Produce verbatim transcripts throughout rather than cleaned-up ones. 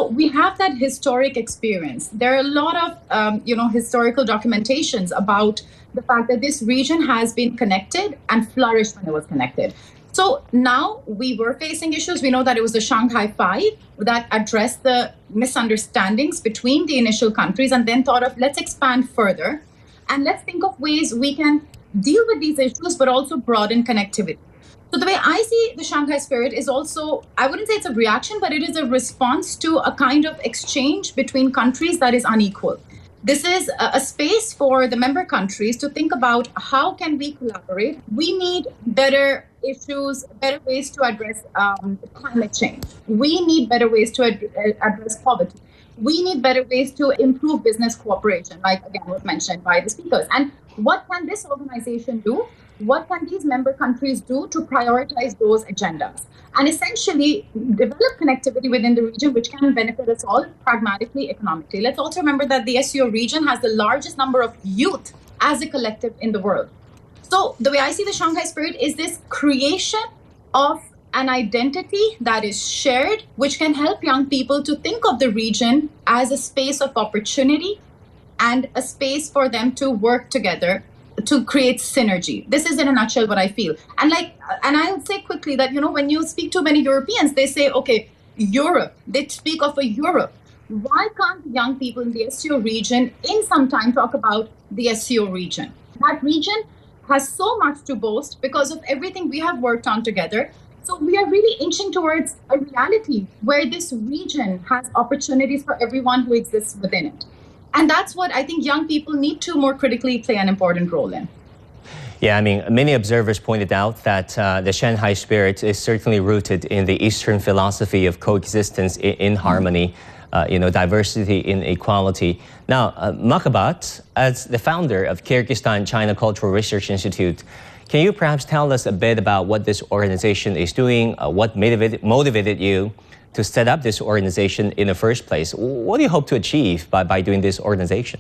So we have that historic experience. There are a lot of, um, you know, historical documentations about the fact that this region has been connected and flourished when it was connected. So now we were facing issues. We know that it was the Shanghai Five that addressed the misunderstandings between the initial countries and then thought of, let's expand further and let's think of ways we can deal with these issues, but also broaden connectivity. So the way I see the Shanghai Spirit is also, I wouldn't say it's a reaction, but it is a response to a kind of exchange between countries that is unequal. This is a, a space for the member countries to think about how can we collaborate. We need better issues, better ways to address um, climate change. We need better ways to ad- address poverty. We need better ways to improve business cooperation, like again was mentioned by the speakers. And what can this organization do? What can these member countries do to prioritize those agendas? And essentially develop connectivity within the region, which can benefit us all pragmatically, economically. Let's also remember that the S C O region has the largest number of youth as a collective in the world. So the way I see the Shanghai Spirit is this creation of an identity that is shared, which can help young people to think of the region as a space of opportunity and a space for them to work together to create synergy. This is in a nutshell what I feel. And like, and I'll say quickly that, you know, when you speak to many Europeans, they say, okay, Europe, they speak of a Europe. Why can't young people in the S C O region in some time talk about the S C O region? That region has so much to boast because of everything we have worked on together. So we are really inching towards a reality where this region has opportunities for everyone who exists within it. And that's what I think young people need to more critically play an important role in. Yeah, I mean, many observers pointed out that uh, the Shanghai Spirit is certainly rooted in the Eastern philosophy of coexistence in, in harmony, uh, you know, diversity in equality. Now, uh, Makhabat, as the founder of Kyrgyzstan China Cultural Research Institute, can you perhaps tell us a bit about what this organization is doing, uh, what motivated, motivated you to set up this organization in the first place? What do you hope to achieve by, by doing this organization?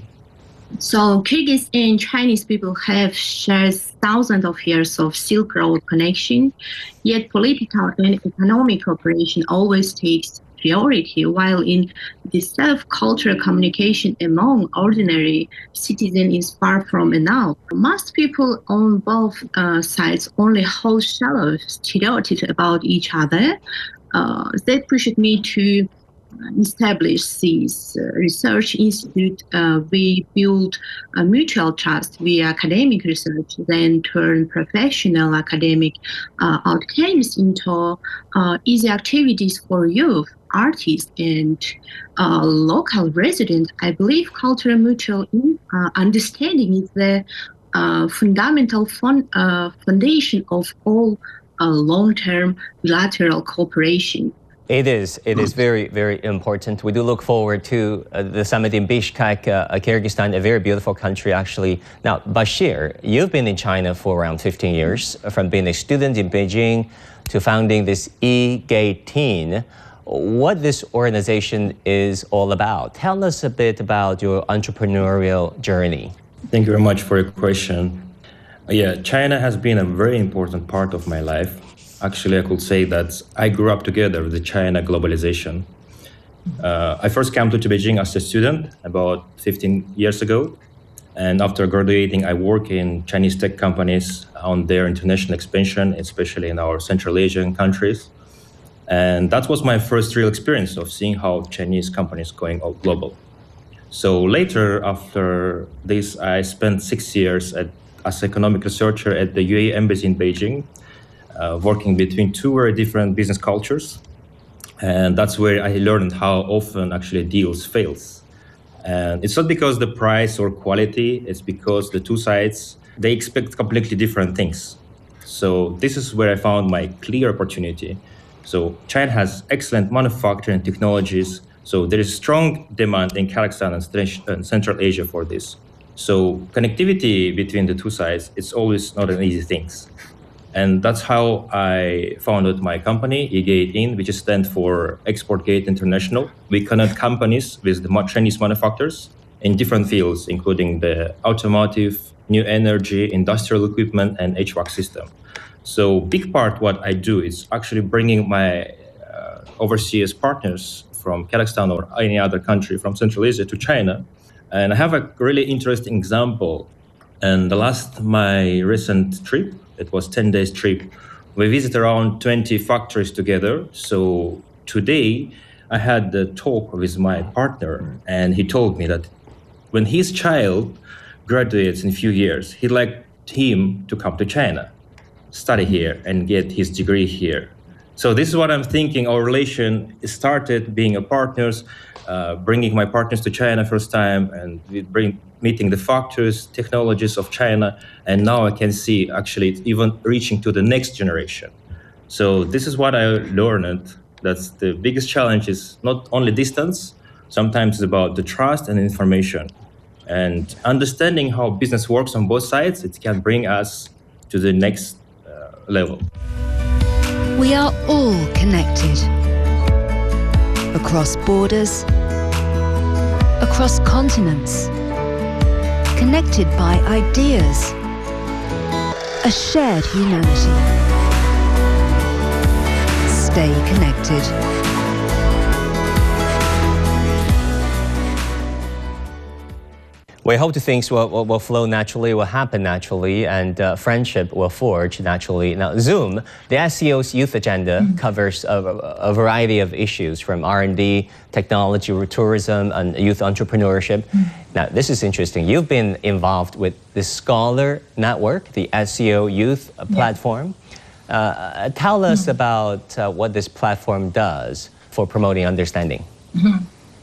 So Kyrgyz and Chinese people have shared thousands of years of Silk Road connection, yet political and economic cooperation always takes priority, while in the self-cultural communication among ordinary citizens is far from enough. Most people on both uh, sides only hold shallow stereotypes about each other. Uh, that pushed me to establish this uh, research institute. Uh, we build a mutual trust via academic research, then turn professional academic uh, outcomes into uh, easy activities for youth, artists, and uh, local residents. I believe cultural mutual uh, understanding is the uh, fundamental fun, uh, foundation of all uh, long-term bilateral cooperation. It is. It is very, very important. We do look forward to uh, the summit in Bishkek, uh, Kyrgyzstan, a very beautiful country, actually. Now, Bashir, you've been in China for around fifteen years, from being a student in Beijing to founding this eGatein. What this organization is all about. Tell us a bit about your entrepreneurial journey. Thank you very much for your question. Yeah, China has been a very important part of my life. Actually, I could say that I grew up together with the China globalization. Uh, I first came to Beijing as a student about fifteen years ago. And after graduating, I work in Chinese tech companies on their international expansion, especially in our Central Asian countries. And that was my first real experience of seeing how Chinese companies going global. So later, after this, I spent six years at, as economic researcher at the U A E Embassy in Beijing, Uh, working between two very different business cultures. And that's where I learned how often actually deals fails. And it's not because the price or quality, it's because the two sides, they expect completely different things. So this is where I found my clear opportunity. So China has excellent manufacturing technologies. So there is strong demand in Kazakhstan and Central Asia for this. So connectivity between the two sides, it's always not an easy thing. And that's how I founded my company, eGatein, which stands for Export Gate International. We connect companies with the Chinese manufacturers in different fields, including the automotive, new energy, industrial equipment, and H V A C system. So big part what I do is actually bringing my uh, overseas partners from Kazakhstan or any other country from Central Asia to China. And I have a really interesting example. And the last, my recent trip, it was ten days trip. We visited around twenty factories together. So today I had the talk with my partner, and he told me that when his child graduates in a few years, he'd like him to come to China, study here, and get his degree here. So this is what I'm thinking. Our relation started being a partners, uh, bringing my partners to China first time, and we bring meeting the factors, technologies of China, and now I can see actually it's even reaching to the next generation. So this is what I learned. That's the biggest challenge is not only distance, sometimes it's about the trust and information. And understanding how business works on both sides, it can bring us to the next uh, level. We are all connected. Across borders, across continents, connected by ideas, a shared humanity. Stay connected. We hope that things will, will, will flow naturally, will happen naturally, and uh, friendship will forge naturally. Now, Zoom, the S C O's youth agenda, mm-hmm. covers a, a variety of issues from R and D, technology, tourism, and youth entrepreneurship. Mm-hmm. Now, this is interesting. You've been involved with the Scholar Network, the S C O youth yeah. platform. Uh, tell us mm-hmm. about uh, what this platform does for promoting understanding. Mm-hmm.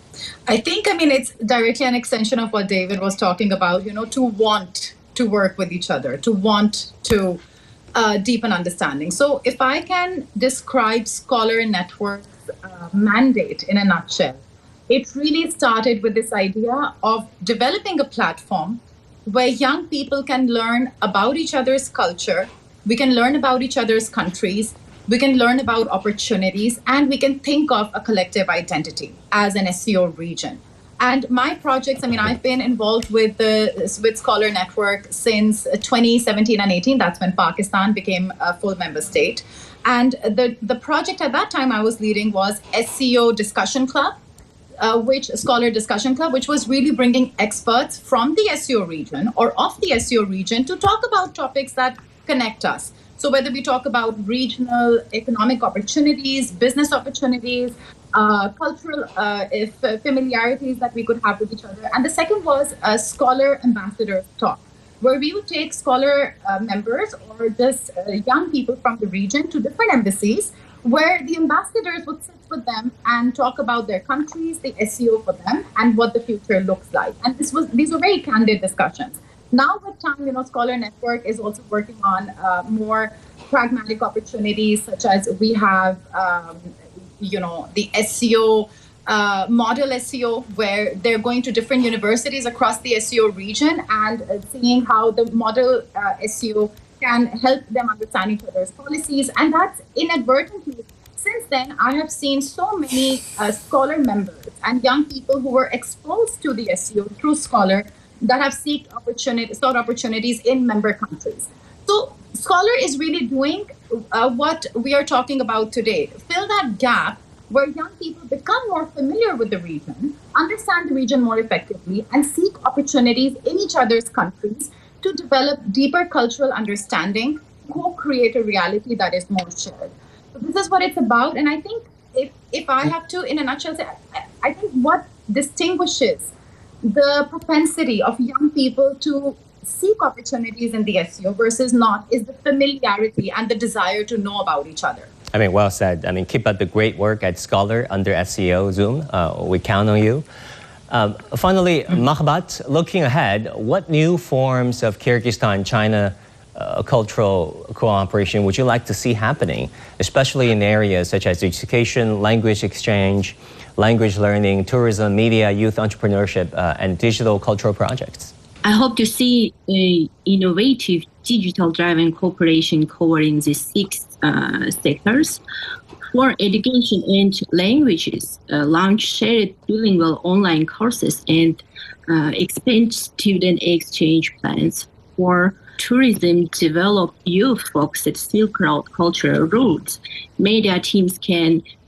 I think, I mean, it's directly an extension of what David was talking about, you know, to want to work with each other, to want to uh, deepen understanding. So if I can describe Scholar Network's uh, mandate in a nutshell, it really started with this idea of developing a platform where young people can learn about each other's culture, we can learn about each other's countries, we can learn about opportunities, and we can think of a collective identity as an S C O region. And my projects, I mean, I've been involved with the with Scholar Network since twenty seventeen and eighteen. That's when Pakistan became a full member state. And the, the project at that time I was leading was S C O Discussion Club, uh, which Scholar Discussion Club, which was really bringing experts from the S C O region or of the S C O region to talk about topics that connect us. So whether we talk about regional economic opportunities, business opportunities, uh, cultural uh, if, uh, familiarities that we could have with each other. And the second was a Scholar Ambassadors Talk, where we would take Scholar uh, members or just uh, young people from the region to different embassies, where the ambassadors would sit with them and talk about their countries, the S C O for them, and what the future looks like. And this was these were very candid discussions. Now with time, you know, Scholar Network is also working on uh, more pragmatic opportunities, such as we have, um, you know, the S C O, uh, model S C O, where they're going to different universities across the S C O region and uh, seeing how the model uh, S C O can help them understand each other's policies. And that's inadvertently, since then, I have seen so many uh, Scholar members and young people who were exposed to the S C O through Scholar that have sought opportunity, sought opportunities in member countries. So Scholar is really doing uh, what we are talking about today, fill that gap where young people become more familiar with the region, understand the region more effectively, and seek opportunities in each other's countries to develop deeper cultural understanding, co-create a reality that is more shared. So this is what it's about. And I think if, if I have to, in a nutshell, say, I, I think what distinguishes the propensity of young people to seek opportunities in the S C O versus not is the familiarity and the desire to know about each other. I mean, well said. I mean, keep up the great work at Scholar under S C O Zoom. Uh, we count on you. Um, finally, mm-hmm. Mahbat, looking ahead, what new forms of Kyrgyzstan-China uh, cultural cooperation would you like to see happening, especially in areas such as education, language exchange, language learning, tourism, media, youth entrepreneurship, uh, and digital cultural projects? I hope to see a innovative digital-driven cooperation covering these six uh, sectors. For education and languages, uh, launch shared bilingual online courses and uh, expand student exchange plans. For tourism, develop youth-focused Silk Road cultural routes. Media teams can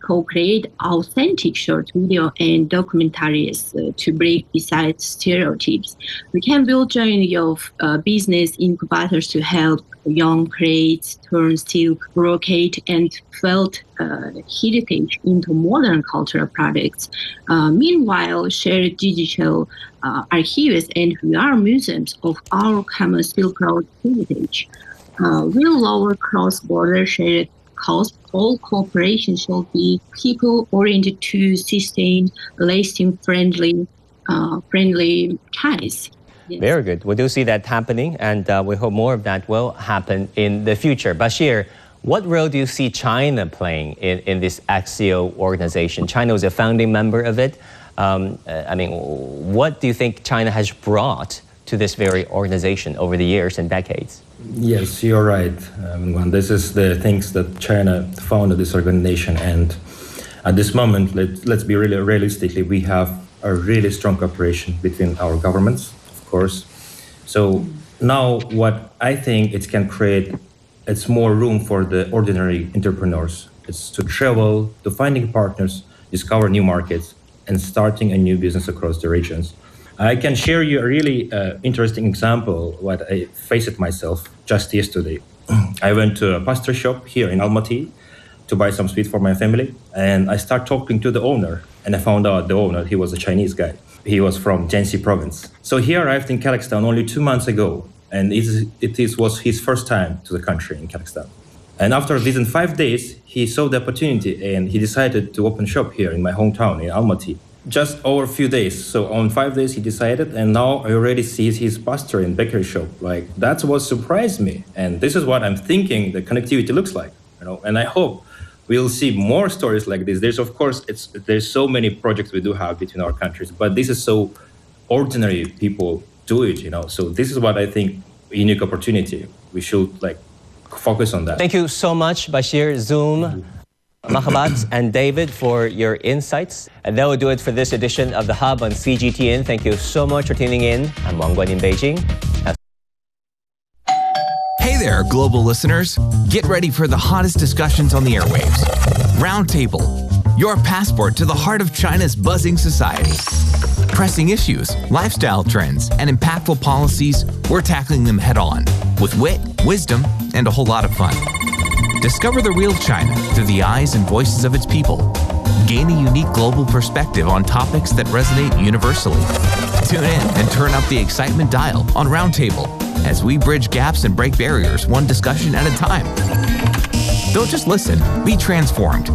co-create authentic short video and documentaries uh, to break beside stereotypes. We can build journey of uh, business incubators to help young create turn silk, brocade, and felt uh, heritage into modern cultural products. Uh, meanwhile, share digital uh, archives and V R museums of our common Silk Road heritage. Uh, will lower cross-border shared costs. All cooperation should be people-oriented to sustain lasting friendly, uh, friendly ties. Yes. Very good. We do see that happening, and uh, we hope more of that will happen in the future. Bashir, what role do you see China playing in, in this Axio organization? China was a founding member of it. Um, uh, I mean, what do you think China has brought to this very organization over the years and decades? Yes, you're right. Um, this is the things that China founded this organization, and at this moment, let, let's be really realistically, we have a really strong cooperation between our governments, of course. So now what I think it can create, it's more room for the ordinary entrepreneurs. It's to travel, to finding partners, discover new markets, and starting a new business across the regions. I can share you a really uh, interesting example, what I faced myself just yesterday. I went to a pastry shop here in Almaty to buy some sweet for my family, and I start talking to the owner, and I found out the owner, he was a Chinese guy. He was from Jiangxi province. So he arrived in Kazakhstan only two months ago, and it, is, it is, was his first time to the country in Kazakhstan. And after within five days, he saw the opportunity, and he decided to open shop here in my hometown in Almaty. Just over a few days. So on five days he decided, and now I already see his pastry and bakery shop. Like, that's what surprised me. And this is what I'm thinking the connectivity looks like, you know, and I hope we'll see more stories like this. There's, of course, it's there's so many projects we do have between our countries, but this is so ordinary people do it, you know. So this is what I think a unique opportunity. We should like focus on that. Thank you so much, Bashir, Zoom, Mahabat, and David, for your insights. And that will do it for this edition of The Hub on C G T N. Thank you so much for tuning in. I'm Wang Guan in Beijing. Hey there, global listeners. Get ready for the hottest discussions on the airwaves. Roundtable, your passport to the heart of China's buzzing society. Pressing issues, lifestyle trends, and impactful policies, we're tackling them head on with wit, wisdom, and a whole lot of fun. Discover the real China through the eyes and voices of its people. Gain a unique global perspective on topics that resonate universally. Tune in and turn up the excitement dial on Roundtable as we bridge gaps and break barriers one discussion at a time. Don't just listen, be transformed.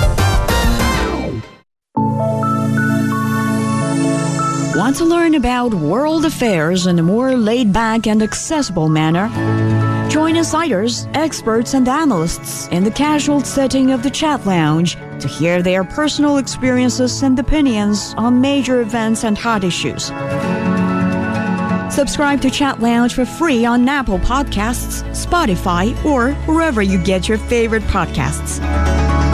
Want to learn about world affairs in a more laid-back and accessible manner? Join insiders, experts, and analysts in the casual setting of the Chat Lounge to hear their personal experiences and opinions on major events and hot issues. Subscribe to Chat Lounge for free on Apple Podcasts, Spotify, or wherever you get your favorite podcasts.